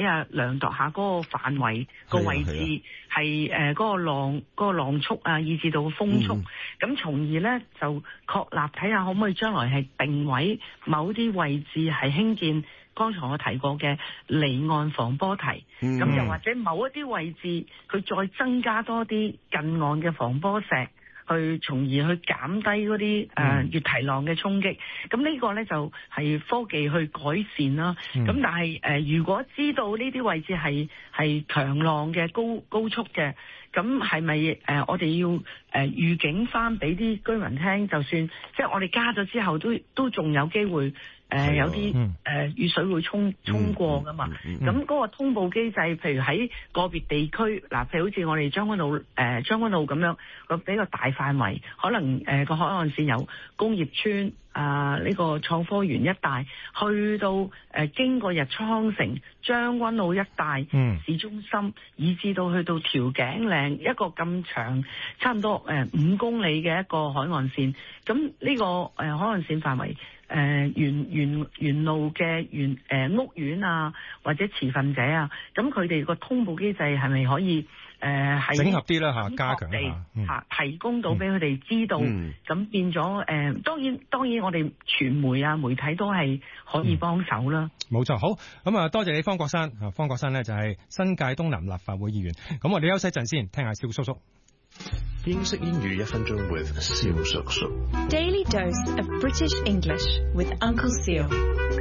下量度下嗰個範圍個位置係嗰個浪速啊，以至到風速，咁從而咧就確立睇下可唔可以將來係定位某啲位置係興建剛才我提過嘅離岸防波堤，咁又或者某一啲位置佢再增加多啲近岸嘅防波石。去從而去減低嗰啲越堤浪嘅衝擊，咁呢個呢就係科技去改善啦。咁但係如果知道呢啲位置係強浪嘅高速嘅，咁係咪我哋要預警翻俾啲居民聽？就算即係我哋加咗之後，都仲有機會有啲雨水會衝過噶嘛。咁嗰個通報機制，譬如喺個別地區，嗱，譬如好似我哋將軍澳咁樣個比較大範圍，可能個海岸線由工業村呢個創科園一帶，去到經過日出康城、將軍澳一帶市中心，以至到去到調景嶺一個咁長，差唔多5公里嘅一個海岸線。咁呢個海岸線範圍，沿路嘅屋苑啊，或者持份者啊，咁佢哋個通報機制係咪可以係整合啲啦嚇，加強下提供到俾佢哋知道，咁變咗當然我哋傳媒啊媒體都係可以幫手啦。 冇錯，好咁啊，多謝你方國珊。方國珊呢就係新界東南立法會議員。咁我哋休息一陣先，聽下蕭叔叔。 英式英語1分鐘 with 蕭叔叔。 Daily dose of British English with Uncle Seal。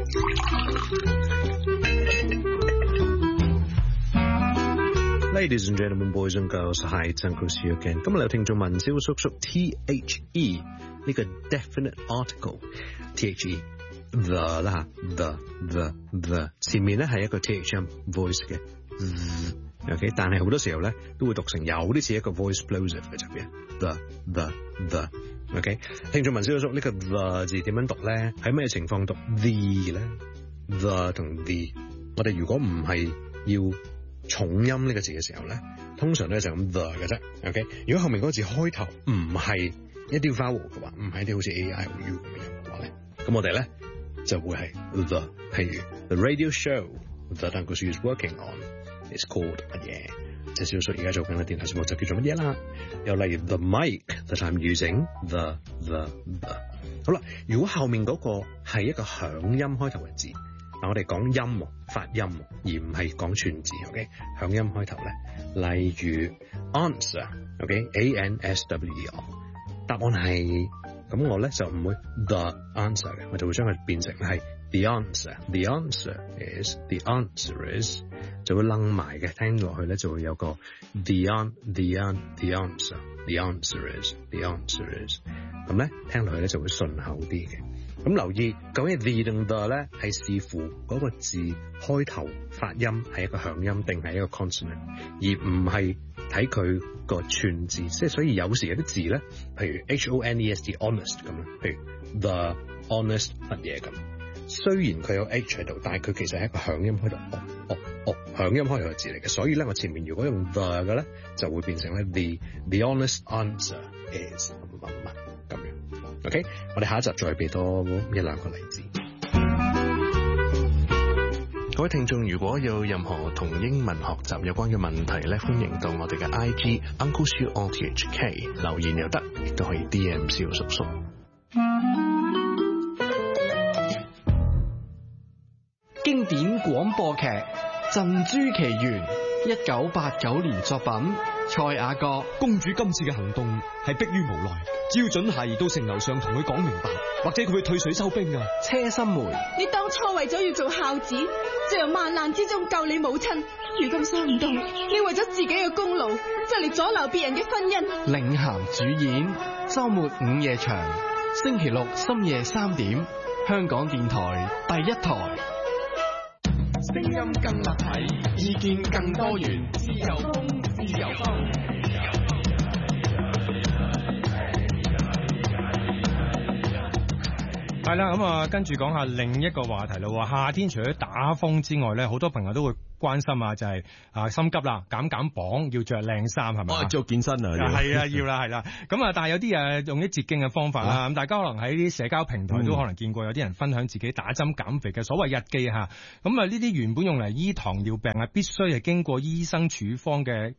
Ladies and gentlemen, boys and girls, hi, it's Uncle Seal again。今日有聽眾問蕭叔叔 THE 呢個 definite article THE the 啦 the 前面咧係一個 THM voice 嘅。OK， 但係好多時候咧都會讀成有啲似一個 voice plosive 嘅入邊 the OK， 聽眾問蕭叔呢個 the 字點樣讀咧？喺咩情況讀 the 咧 ？the 同 the， 我哋如果唔係要重音呢個字嘅時候咧，通常咧就咁 the 嘅啫。OK， 如果後面嗰個字開頭唔係一啲 vowel 嘅話，唔係啲好似 a i o u 咁樣嘅話咧，咁我哋咧就會係 the。譬如 the radio show that Uncle Sue is working on。It's called 乜嘢？即係蕭叔而家做緊嘅電台節目就叫做乜嘢啦？又例如 the mic that I'm using the。好啦，如果後面嗰個係一個響音開頭嘅字，嗱我哋講音發音，而唔係講串字 ，OK？ 響音開頭咧，例如 answer，OK？answer，答案係咁，我咧就唔會 the answer 嘅，我就會將佢變成係 the answer。The answer is。就會楞埋嘅，聽落去咧就會有個 the answer is。咁咧聽落去咧就會順口啲嘅。咁留意究竟 the 定 the 咧係視乎嗰個字開頭發音係一個響音定係一個 consonant， 而唔係睇佢個串字。即係所以有時有啲字咧，譬如 honest honest 咁啦，譬如 the honest 乜嘢咁。雖然佢有 H 喺度，但係佢其實係一個響音開頭，響音開頭嘅字嚟嘅，所以咧我前面如果用 the 嘅咧，就會變成咧 the honest answer is 乜咁樣。OK， 我哋下一集再俾多一兩個例子。各位聽眾，如果有任何同英文學習有關嘅問題咧，歡迎到我哋嘅 IG Uncle Sue RTHK 留言又得，亦都可以 DM 蕭叔叔。 經典廣播劇《鎮珠奇緣》，1989年作品，蔡雅閣。 公主今次嘅行動係迫於無奈，只要準孩兒到城樓上同佢講明白，或者佢會退水收兵啊。 車心梅， 你當初為咗要做孝子，就由萬難之中救你母親，如今想唔到你為咗自己嘅功勞，就嚟阻撓別人嘅婚姻。 領銜主演，周末午夜場，星期六深夜3點，香港電台第一台。 聲音更立體，意見更多元，自由風，自由風。 係啦，咁啊，跟住講下另一個話題啦。夏天除咗打風之外咧，好多朋友都會關心啊，就係心急啦，減磅要着靚衫係咪？ 做健身啊， 係啊，要啦係啦。咁啊，但係有啲用啲捷徑嘅方法啦。咁大家可能喺啲社交平台都可能見過有啲人分享自己打針減肥嘅所謂日記嚇。咁啊，呢啲原本用嚟醫糖尿病必須係經過醫生處方嘅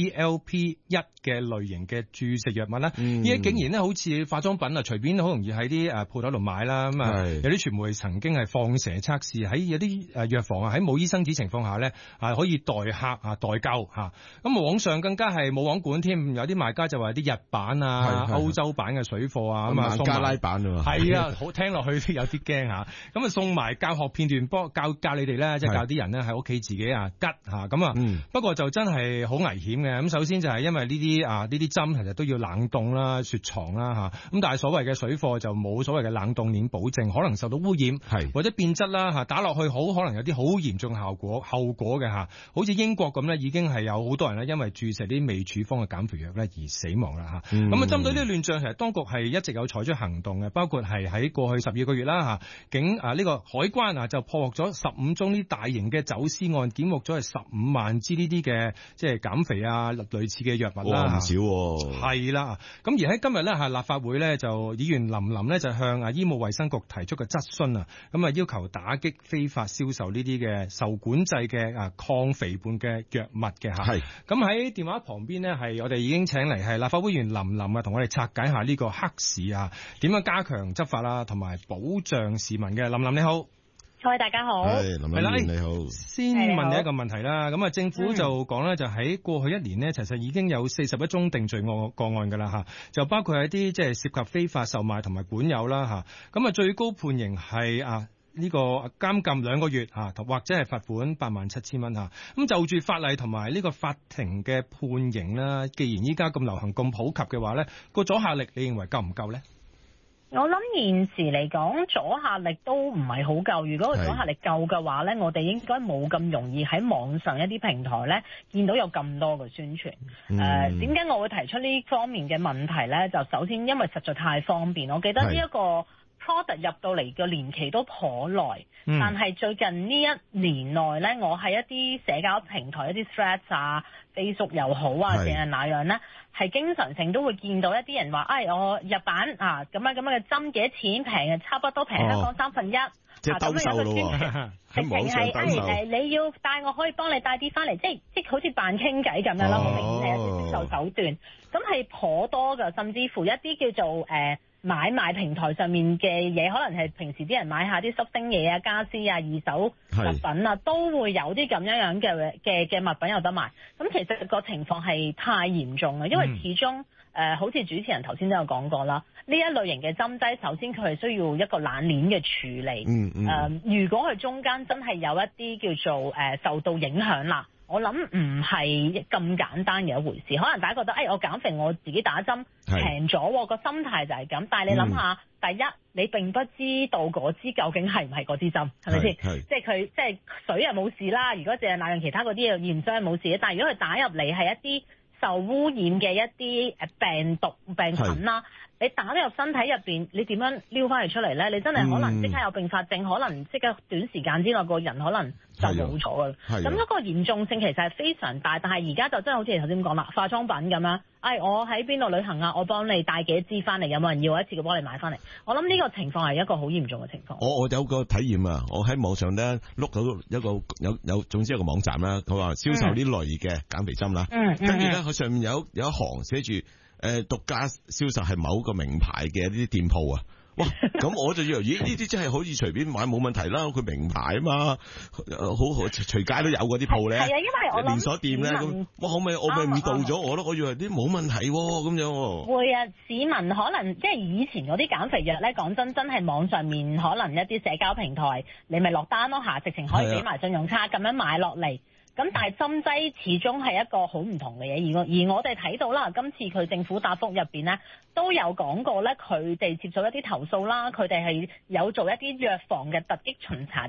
GLP-1嘅類型嘅注射藥物啦，依家竟然咧好似化妝品隨便好容易喺啲鋪頭度買啦。咁啊，有啲傳媒曾經係放蛇測試喺有啲藥房喺冇醫生紙情況下咧可以代客代購嚇。咁網上更加係冇網管添，有啲賣家就話啲日版歐洲版嘅水貨啊，咁啊孟加拉版啊， 係啊，好聽落去都有啲驚嚇。咁啊送埋教學片段，教你哋咧，即係教啲人咧喺屋企自己吉嚇。咁啊，不過就真係好危險嘅。咁首先就係因為呢啲針其實都要冷凍啦、雪藏啦嚇。咁但係所謂嘅水貨就冇所謂嘅冷凍鏈保證，可能受到污染或者變質啦嚇。打落去好可能有啲好嚴重嘅後果嘅嚇。好似英國咁咧，已經係有好多人咧因為注射啲未處方嘅減肥藥咧而死亡啦嚇。咁啊，針對呢啲亂象，其實當局係一直有採取行動嘅，包括係喺過去12個月啦嚇，呢個海關就破獲咗15宗呢大型嘅走私案，檢獲咗係15萬支呢啲嘅即係減肥類似嘅藥物啦， 唔少喎。 係啦，咁而喺今日咧立法會咧就議員林琳咧就向醫務衛生局提出嘅質詢啊，咁要求打擊非法銷售呢啲嘅受管制嘅抗肥胖嘅藥物嘅嚇。係。咁喺電話旁邊呢，係我哋已經請嚟係立法會議員林琳同我哋拆解下呢個黑市點樣加強執法啦，同埋保障市民嘅。林琳你好。 各位大家好， 林琳你好。 先問你一個問題啦，咁政府就講咧，就喺過去1年呢，其實已經有41宗定罪個案㗎啦嚇，就包括一啲即係涉及非法售賣同埋管有啦嚇，咁最高判刑係呢個監禁2個月或者係罰款87000蚊嚇。咁就住法例同埋呢個法庭嘅判刑啦，既然依家咁流行咁普及嘅話咧，個阻嚇力你認為夠唔夠咧？ 我諗現時嚟講阻嚇力都唔係好夠，如果個阻嚇力夠嘅話咧，我哋應該冇咁容易喺網上一啲平台咧見到有咁多嘅宣傳。點解我會提出呢方面嘅問題咧？就首先因為實在太方便，我記得呢一個 product 入到嚟嘅年期都頗耐，但係最近呢1年內咧，我喺一啲社交平台一啲 threads Facebook 又好定係那樣咧，係經常性都會見到一啲人話，我日版咁樣嘅針幾多錢，平嘅差不多平香港1/3， 即係兜售咯喎，喺網上兜售。 你要帶我可以幫你帶啲翻嚟，即係好似扮傾偈咁樣啦，好明顯係一啲銷售手段，咁係頗多㗎，甚至乎一啲叫做買賣平台上面嘅嘢，可能係平時啲人買下啲濕星嘢家私二手物品都會有啲咁樣嘅物品有得賣。咁其實個情況係太嚴重啦，因為始終好似主持人頭先都有講過啦，呢一類型嘅針劑，首先佢係需要一個冷鏈嘅處理。如果佢中間真係有一啲叫做受到影響啦，我諗唔係咁簡單嘅一回事。可能大家覺得我減肥我自己打針平咗，個心態就係咁。但係你諗下，第一你並不知道嗰支究竟係唔係嗰支針，係咪先？即係佢即係水又冇事啦。如果淨係那樣其他嗰啲驗傷係冇事，但係如果佢打入嚟係一啲受污染嘅一啲病毒病菌啦，你打咗入身體入邊，你點樣撩翻嚟出嚟咧？你真係可能即刻有併發症，可能即刻短時間之內個人可能就冇咗噶啦。咁嗰個嚴重性其實係非常大，但係而家就真係好似你頭先講啦，化妝品咁樣，我喺邊度旅行我幫你帶幾支翻嚟，有冇人要一次過幫你買翻嚟？我諗呢個情況係一個好嚴重嘅情況。 我有個體驗啊，我喺網上咧碌到一個有總之一個網站啦，佢話銷售呢類嘅減肥針啦，跟住咧佢上面有一行寫住獨家銷售係某個名牌嘅一啲店鋪啊。哇！咁我就以為呢啲真係可以隨便買冇問題啦，佢名牌啊嘛，好隨街都有嗰啲鋪咧。係啊，因為我連鎖店咧，咁我咪誤導咗我咯，我以為啲冇問題咁樣。會啊，市民可能即係以前嗰啲減肥藥咧，講真係網上面可能一啲社交平台，你咪落單咯直情可以俾埋信用卡咁樣買落嚟。咁但係針劑始終係一個好唔同嘅嘢，而我哋睇到啦，今次佢政府答覆入邊咧都有講過咧，佢哋接受一啲投訴啦，佢哋係有做一啲藥房嘅突擊巡查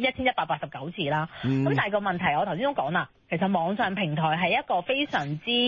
1189次啦。咁但係個問題，我頭先都講啦，其實網上平台係一個非常之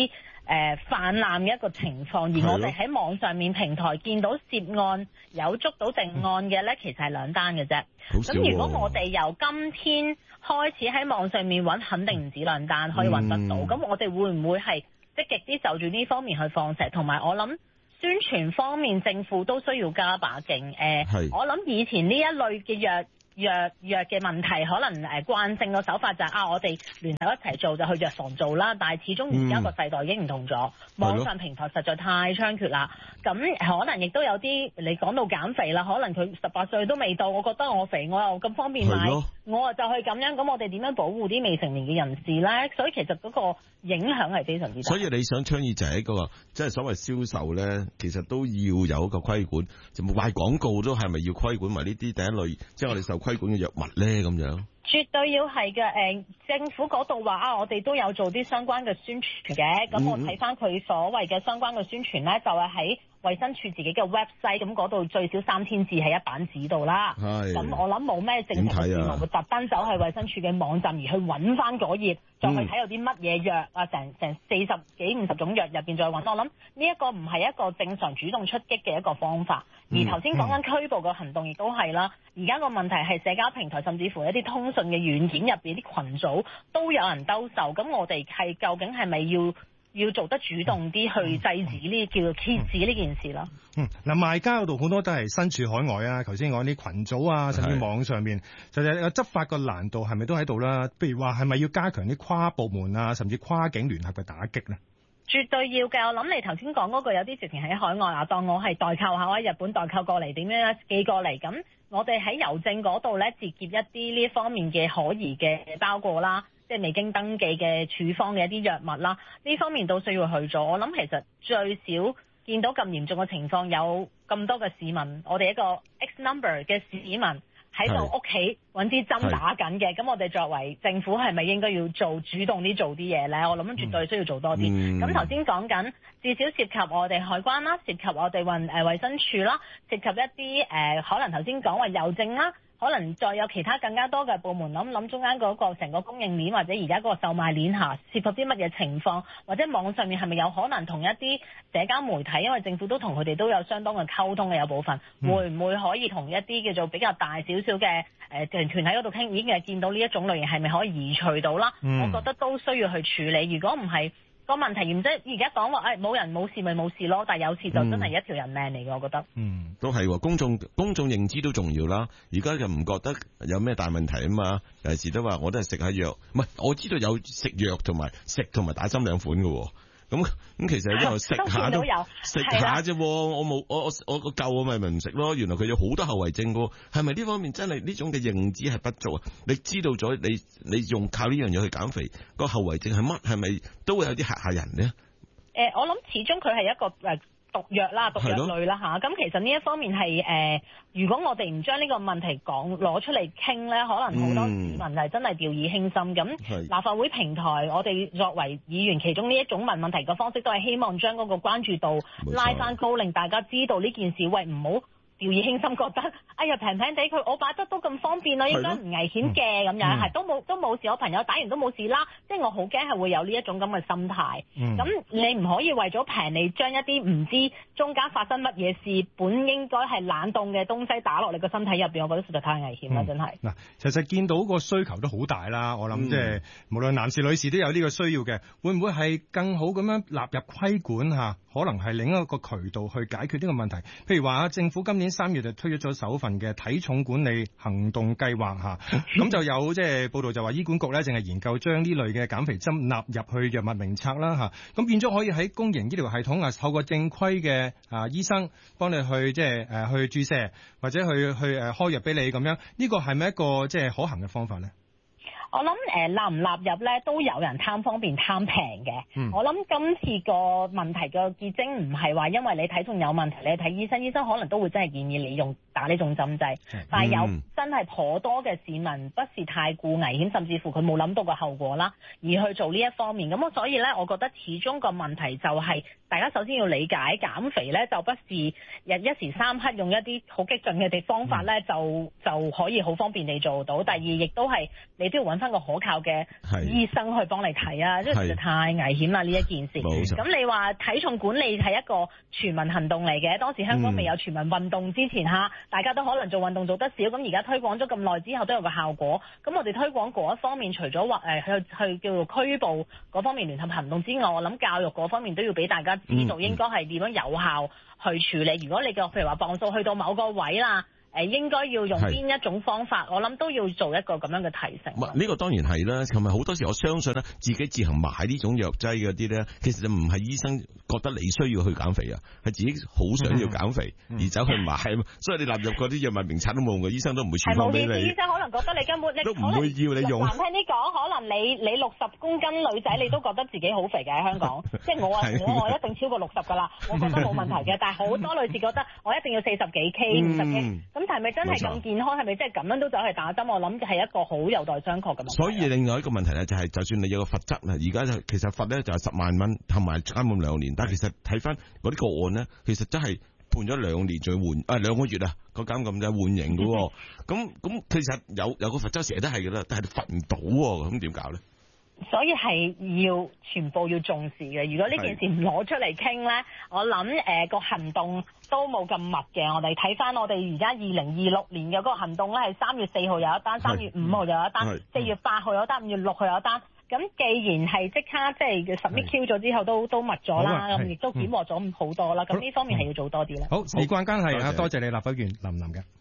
泛濫嘅一個情況，而我哋喺網上面平台見到涉案有捉到定案嘅呢，其實係2單嘅啫。咁如果我哋由今天開始喺網上面揾，肯定唔止2單可以揾得到。咁我哋會唔會係積極啲就住呢方面去放蛇？同埋我諗宣傳方面，政府都需要加把勁。我諗以前呢一類嘅藥嘅問題，可能慣性個手法就係我哋聯合一齊做就去藥房做啦。但係始終而家個世代已經唔同咗，網上平台實在太猖獗啦。咁可能亦都有啲你講到減肥啦，可能佢18歲都未到，我覺得我肥，我又咁方便買，我就去咁樣。咁我哋點樣保護啲未成年嘅人士咧？所以其實嗰個影響係非常之大。所以你想倡議就係一個即係所謂銷售咧，其實都要有一個規管，就賣廣告都係咪要規管埋呢啲第一類，即係我哋受規管嘅藥物咧咁樣？ 絕對要係嘅。政府嗰度話我哋都有做啲相關嘅宣傳嘅。咁我睇翻佢所謂嘅相關嘅宣傳咧，就係喺衛生署自己嘅 website， 咁嗰度最少3000字喺一版紙度啦。咁我諗冇咩正常嘅市民會特登走去衛生署嘅網站而去揾翻嗰頁，再去睇有啲乜嘢藥啊，成40幾50種藥入邊再揾。我諗呢一個唔係一個正常主動出擊嘅一個方法。而頭先講緊拘捕嘅行動亦都係啦。而家個問題係社交平台甚至乎一啲通訊嘅軟件入邊啲群組都有人兜售。咁我哋係究竟係咪要做得主動啲去制止呢叫做遏止呢件事啦？ 嗱，賣家嗰度好多都係身處海外啊，頭先講啲群組啊，甚至網上面，就係執法個難度係咪都喺度啦？譬如話係咪要加強啲跨部門啊，甚至跨境聯合嘅打擊咧？ 絕對要嘅。我諗你頭先講嗰個有啲直情喺海外當我係代購下喺日本代購過嚟，點樣寄過嚟？咁我哋喺郵政嗰度咧截劫一啲呢方面嘅可疑嘅包裹啦，即係未經登記嘅處方嘅一啲藥物啦，呢方面都需要去做。我諗其實最少見到咁嚴重嘅情況，有咁多嘅市民，我哋一個 X number 嘅市民喺度屋企揾啲針打緊嘅，咁我哋作為政府係咪應該要主動啲做啲嘢呢？我諗絕對需要做多啲。咁頭先講緊至少涉及我哋海關啦，涉及我哋衛生署啦，涉及一啲可能頭先講話郵政啦，可能再有其他更加多嘅部門，諗中間嗰個成個供應鏈或者而家嗰個售賣鏈下涉及啲乜嘢情況，或者網上面係咪有可能同一啲社交媒體，因為政府都同佢哋都有相當嘅溝通嘅有部分，會唔會可以同一啲叫做比較大少少嘅團體嗰度傾，已經係見到呢一種類型係咪可以移除到啦？我覺得都需要去處理。如果唔係，個問題嚴即而家講話冇人冇事咪冇事咯，但係有事就真係一條人命嚟嘅，我覺得。 都係公眾認知都重要啦。而家就唔覺得有咩大問題啊嘛。有時都話我都係食下藥，唔係我知道有食藥同埋打針兩款嘅。咁其實因為食下都食下啫，我個夠我咪唔食咯。原來佢有好多後遺症嘅，係咪呢方面真係呢種嘅認知係不足啊？你知道咗你用靠呢樣嘢去減肥，個後遺症係乜？係咪都會有啲嚇人呢？ 我諗始終佢係一個毒藥啦，毒藥類啦嚇。咁其實呢一方面係如果我哋唔將呢個問題攞出嚟傾咧，可能好多市民係真係掉以輕心。咁立法會平台，我哋作為議員，其中呢一種問題嘅方式，都係希望將嗰個關注度拉翻高，令大家知道呢件事，喂，唔好掉以輕心，覺得哎呀平平地佢我擺得都咁方便咯，應該唔危險嘅咁樣，係都冇事，我朋友打完都冇事啦。即係我好驚係會有呢一種咁嘅心態。咁你唔可以為咗平，你將一啲唔知中間發生乜嘢事，本應該係冷凍嘅東西打落你個身體入邊，我覺得實在太危險啦，真係。 嗱，其實見到個需求都好大啦，我諗即係無論男士女士都有呢個需要嘅，會唔會係更好咁樣納入規管嚇？可能係另一個渠道去解決呢個問題。譬如話政府今年3月就推出咗首份嘅體重管理行動計劃嚇，咁就有即係報道就話醫管局咧淨係研究將呢類嘅減肥針納入去藥物名冊啦嚇，咁變咗可以喺公營醫療系統透過正規嘅醫生幫你去即係去注射或者去開藥俾你咁樣，呢個係咪一個即係可行嘅方法咧？ 我諗納唔納入咧都有人貪方便貪平嘅。我諗今次個問題嘅結晶唔係話因為你體重有問題你睇醫生，醫生可能都會真係建議你打呢種針劑，但係有真係頗多嘅市民不是太過危險，甚至乎佢冇諗到個後果啦，而去做呢一方面。咁所以咧，我覺得始終個問題就係大家首先要理解減肥咧就不是一時三刻用一啲好激進嘅方法咧就可以好方便地做到。第二亦都係你都要揾翻個可靠嘅醫生去幫你睇啊，因為實在太危險啦呢一件事。咁你話體重管理係一個全民行動嚟嘅，當時香港未有全民運動之前大家都可能做運動做得少，咁而家推廣咗咁耐之後都有個效果。咁我哋推廣嗰一方面，除咗話去叫做拘捕嗰方面聯合行動之外，我諗教育嗰方面都要俾大家知道應該係點樣有效去處理。如果你個譬如話磅數去到某個位啦，應該要用邊一種方法，我諗都要做一個咁樣嘅提醒。 呢個當然係啦，同埋好多時我相信咧，自己自行買呢種藥劑嗰啲咧，其實就唔係醫生覺得你需要去減肥啊，係自己好想要減肥而走去買，所以你納入嗰啲藥物名冊都冇用嘅，醫生都唔會處方俾你。 醫生可能覺得你根本都唔會要你用。 難聽啲講，可能你60公斤女仔，你都覺得自己好肥嘅喺香港。即係我一定超過60㗎啦，我覺得冇問題嘅。但係好多女士覺得我一定要40幾 K、50 K，咁係咪真係咁健康？係咪真係咁樣都走去打針？我諗係一個好有待商榷嘅問題。所以另外一個問題咧，就係就算你有個罰則啦，而家其實罰咧就係10萬蚊，同埋監禁2年。但係其實睇翻嗰啲個案咧，其實真係判咗2年，仲要換2個月啊，個監禁就係緩刑嘅。咁其實有個罰則成日都係嘅啦，但係罰唔到喎，咁點搞咧？ 所以係要全部要重視嘅。如果呢件事唔攞出嚟傾咧，我諗個行動都冇咁密嘅。我哋睇翻我哋而家2026年嘅嗰個行動咧，係3月4號有一單，3月5號有一單，4月8號有一單，5月6號有一單。咁既然係即刻即係 submit Q 咗之後都密咗啦，咁亦都檢獲咗好多啦。咁呢方面係要做多啲啦。 好，時關關係啊，多謝你立法會議員林嘅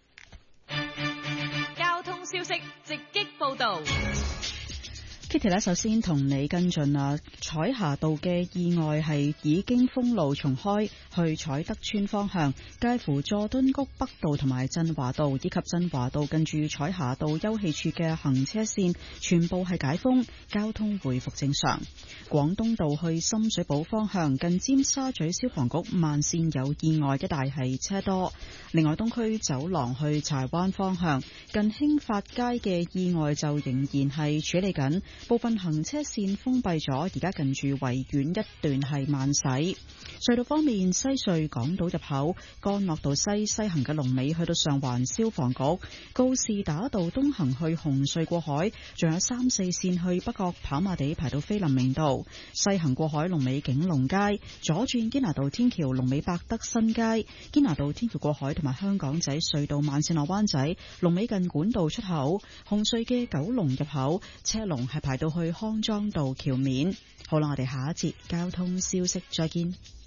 交通消息直擊報導。 Kitty 咧，首先同你跟進彩霞道嘅意外係已經封路重開，去彩德邨方向，介乎佐敦谷北道同埋振華道以及振華道近住彩霞道休憩處嘅行車線全部係解封，交通回復正常。廣東道去深水埗方向近尖沙咀消防局慢線有意外，一帶係車多。另外，東區走廊去柴灣方向近興發街嘅意外就仍然係處理緊。部分行車線封閉咗，而家近住維園一段係慢駛。隧道方面，西隧港島入口干諾道西行嘅龍尾去到上環消防局，告士打道東行去紅隧過海，仲有3、4線去北角跑馬地排到菲林明道，西行過海龍尾景隆街，左轉堅拿道天橋龍尾百德新街，堅拿道天橋過海同埋香港仔隧道慢線落灣仔龍尾近管道出口，紅隧嘅九龍入口車龍係排到去康莊道橋面。好啦，我哋下一節交通消息再見。